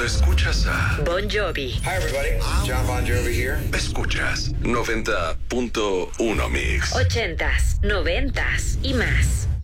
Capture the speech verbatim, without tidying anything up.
Escuchas a Bon Jovi. Hi everybody, John Bon Jovi here. Escuchas noventa punto uno Mix. Ochentas, noventas y más.